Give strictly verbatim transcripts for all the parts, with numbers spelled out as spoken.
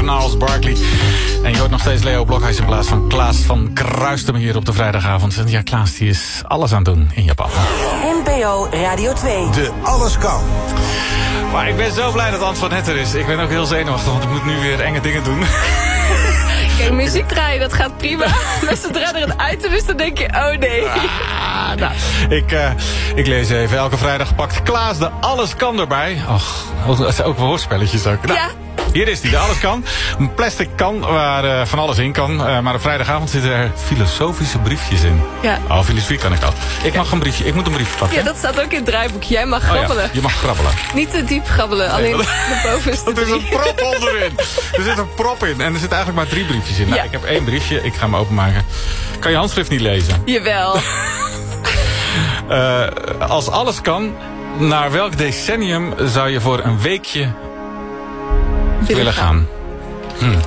Gnarls Barkley. En je hoort nog steeds Leo Blokhuis in plaats van Klaas van Kruistem hier op de vrijdagavond. En ja, Klaas die is alles aan het doen in Japan. N P O Radio twee. De Alles Kan. Maar ik ben zo blij dat Antoinette er is. Ik ben ook heel zenuwachtig, want ik moet nu weer enge dingen doen. Kijk, muziek draaien, dat gaat prima. Maar zodra er een item is, dan denk je, oh nee. Ah, nou, ik, uh, ik lees even. Elke vrijdag pakt Klaas de Alles Kan erbij. Och, dat zijn ook wel hoorspelletjes ook. Nou, ja. Hier is die, de Alles Kan. Een plastic kan waar uh, van alles in kan. Uh, maar op vrijdagavond zitten er filosofische briefjes in. Ja. Oh, filosofie kan ik dat. Ik mag een briefje, ik moet een briefje pakken. Ja, dat staat ook in het draaiboek. Jij mag grabbelen. Oh ja, je mag grabbelen. Niet te diep grabbelen, alleen nee, de bovenste drie. Er is een prop onderin. Er zit een prop in. En er zitten eigenlijk maar drie briefjes in. Nou, ja. Ik heb één briefje, ik ga hem openmaken. Kan je handschrift niet lezen? Jawel. uh, als alles kan, naar welk decennium zou je voor een weekje willen, willen gaan? Hm.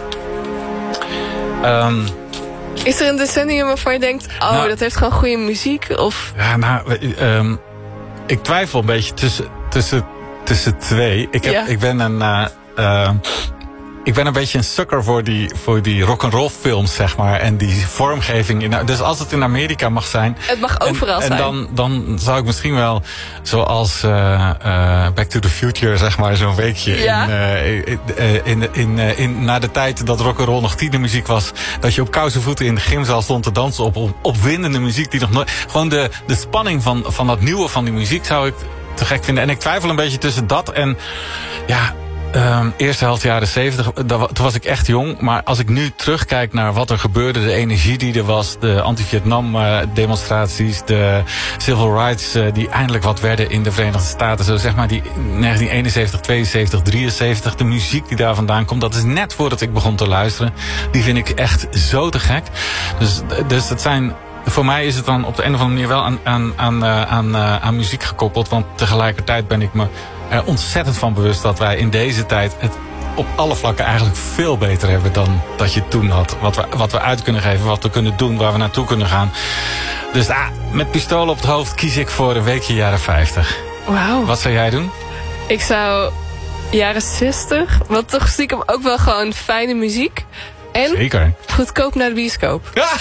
Um, is er een decennium waarvan je denkt, oh, nou, dat heeft gewoon goede muziek? Of? Ja, nou, um, ik twijfel een beetje tussen, tussen, tussen twee. Ik, heb, ja. ik ben een... Uh, uh, Ik ben een beetje een sukker voor die, voor die rock'n'roll films, zeg maar. En die vormgeving. In, dus als het in Amerika mag zijn. Het mag overal en, zijn. En dan, dan zou ik misschien wel, zoals uh, uh, Back to the Future, zeg maar, zo'n weekje. Ja. In, uh, in, in, in, in, in, na de tijd dat rock'n'roll nog tienermuziek was. Dat je op koude voeten in de gymzaal stond te dansen op, op opwindende muziek. Die nog nooit. Gewoon de, de spanning van, van dat nieuwe van die muziek zou ik te gek vinden. En ik twijfel een beetje tussen dat en. Ja. Um, eerste helft jaren zeventig, toen was ik echt jong. Maar als ik nu terugkijk naar wat er gebeurde, de energie die er was, de anti-Vietnam uh, demonstraties, de civil rights uh, die eindelijk wat werden in de Verenigde Staten. Zo zeg maar die negentien eenenzeventig, tweeënzeventig, drieënzeventig, de muziek die daar vandaan komt, dat is net voordat ik begon te luisteren. Die vind ik echt zo te gek. Dus, dus dat zijn... Voor mij is het dan op de een of andere manier wel aan, aan, aan, aan, aan muziek gekoppeld. Want tegelijkertijd ben ik me er ontzettend van bewust dat wij in deze tijd het op alle vlakken eigenlijk veel beter hebben dan dat je toen had. Wat we, wat we uit kunnen geven, wat we kunnen doen, waar we naartoe kunnen gaan. Dus ah, met pistolen op het hoofd kies ik voor een weekje jaren vijftig. Wauw. Wat zou jij doen? Ik zou jaren zestig, wat toch stiekem ook wel gewoon fijne muziek. En zeker. Goedkoop naar de bioscoop. Ja,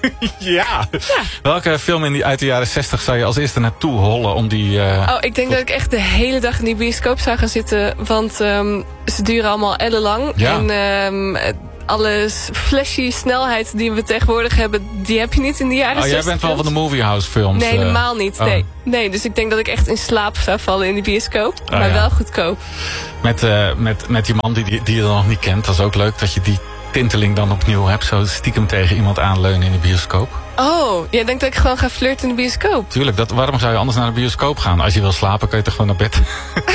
ja. ja. Welke film in die, uit de jaren zestig zou je als eerste naartoe hollen om die... Uh, oh, ik denk dat ik echt de hele dag in die bioscoop zou gaan zitten. Want um, ze duren allemaal ellenlang. Ja. En um, alle flashy snelheid die we tegenwoordig hebben, die heb je niet in de jaren zestig. Oh, jij bent wel van de Moviehouse films. Nee, helemaal niet. Oh. Nee. nee, dus ik denk dat ik echt in slaap zou vallen in die bioscoop. Oh, maar ja. wel goedkoop. Met, uh, met, met die man die, die, die je dan nog niet kent. Dat is ook leuk dat je die tinteling dan opnieuw hebt. Zo stiekem tegen iemand aanleunen in de bioscoop. Oh, jij denkt dat ik gewoon ga flirten in de bioscoop? Tuurlijk, dat, waarom zou je anders naar de bioscoop gaan? Als je wil slapen, kun je toch gewoon naar bed?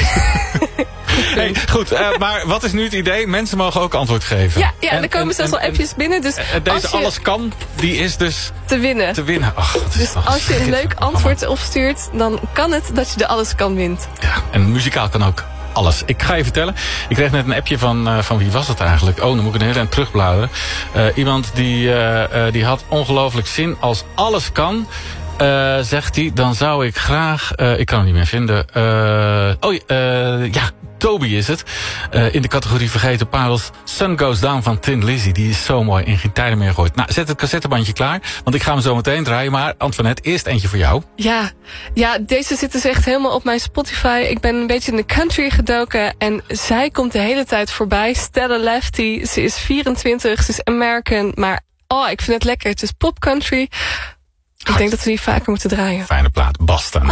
Hey, goed, uh, maar wat is nu het idee? Mensen mogen ook antwoord geven. Ja, ja en er komen en, zelfs en, al appjes binnen. Dus deze als je alles kan, die is dus te winnen. Te winnen. Ach, dus als je een leuk antwoord opstuurt, dan kan het dat je de alles kan wint. Ja, en muzikaal kan ook. Alles. Ik ga je vertellen. Ik kreeg net een appje van, uh, van wie was het eigenlijk? Oh, dan moet ik een hele eind terugbladeren. Uh, iemand die, uh, uh, die had ongelooflijk zin. Als alles kan, uh, zegt hij, dan zou ik graag... Uh, ik kan hem niet meer vinden. Uh, oh, uh, ja, Toby is het. Uh, in de categorie Vergeten Parels. Sun Goes Down van Tin Lizzy. Die is zo mooi in geen tijden meer gegooid. Nou, zet het cassettebandje klaar. Want ik ga hem zo meteen draaien. Maar Antoinette, eerst eentje voor jou. Ja, ja, deze zit dus echt helemaal op mijn Spotify. Ik ben een beetje in de country gedoken. En zij komt de hele tijd voorbij. Stella Lefty. Ze is vierentwintig. Ze is American. Maar oh, ik vind het lekker. Het is pop country. Ik denk dat we die vaker moeten draaien. Fijne plaat. Basta.